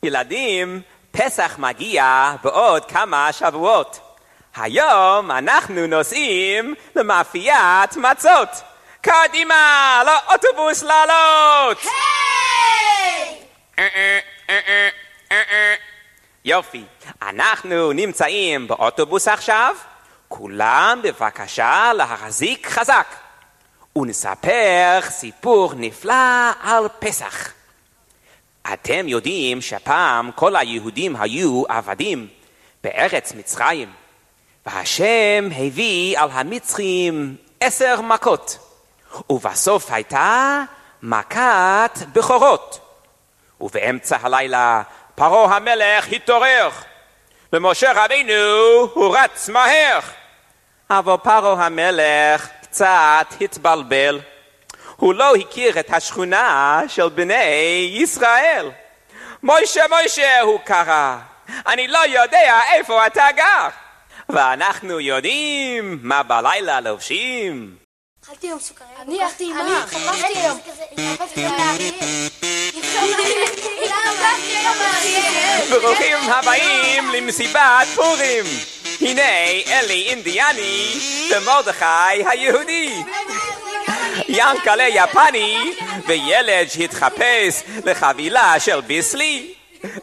ילדים, פסח מגיע בעוד כמה שבועות. היום אנחנו נוסעים למאפיית מצות. קדימה, לאוטובוס לעלות! יופי, אנחנו נמצאים באוטובוס עכשיו. כולם בבקשה להחזיק חזק. ונספר סיפור נפלא על פסח. אתם יודעים שפעם כל היהודים היו עבדים בארץ מצרים, והשם הביא על המצרים 10 מכות, ובסוף הייתה מכת בכורות. ובאמצע הלילה פרעה המלך התעורר, ומשה רבינו הוא רץ מהר. אבל פרעה המלך קצת התבלבל. הוא לא הכיר את השכונה של בני ישראל. מוישה, מוישה, הוא קרא, אני לא יודע איפה אתה גר. ואנחנו יודעים מה בלילה לובשים. אכלתי יום סוכריה. אני אכלתי עם מה? חפשתי יום. ברוכים הבאים למסיבת פורים. הנה אלי אינדיאני ומרדכי היהודי. ינקלה יפני וילד שהתחפש לחבילה של ביסלי.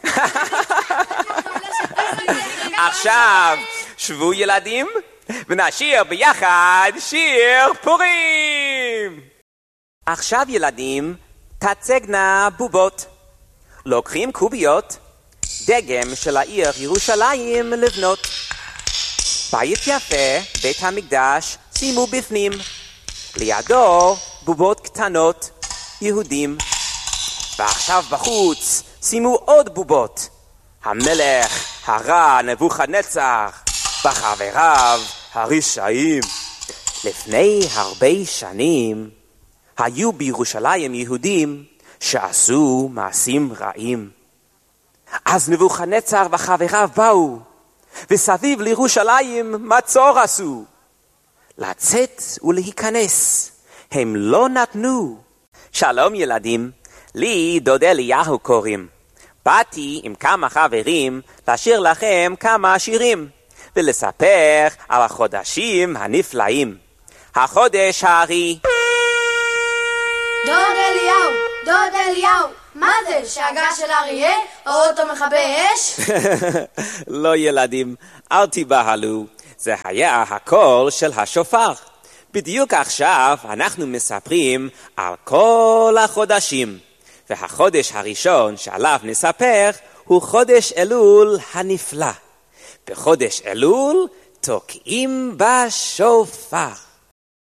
עכשיו שבו ילדים ונשיר ביחד שיר פורים. עכשיו ילדים, תצגנה בובות. לוקחים קוביות, דגם של העיר ירושלים לבנות. בית יפה, בית המקדש, שימו בפנים. לידו בובות קטנות, יהודים. ועכשיו בחוץ שימו עוד בובות. המלך הרע נבוכדנצר וחבריו הרשעים. לפני הרבה שנים היו בירושלים יהודים שעשו מעשים רעים. אז נבוכדנצר וחבריו באו, וסביב לירושלים מצור עשו. לצאת ולהיכנס הם לא נתנו. שלום ילדים, לי דוד אליהו קוראים. באתי עם כמה חברים לשיר לכם כמה שירים ולספר על החודשים הנפלאים. החודש הארי. דוד אליהו, מה זה? שאגה של אריה? או אותו מכבה אש? לא ילדים, אל תיבהלו. זה היה הקול של השופר. בדיוק עכשיו אנחנו מספרים על כל החודשים. והחודש הראשון שעליו נספר הוא חודש אלול הנפלא. בחודש אלול תוקעים בשופר.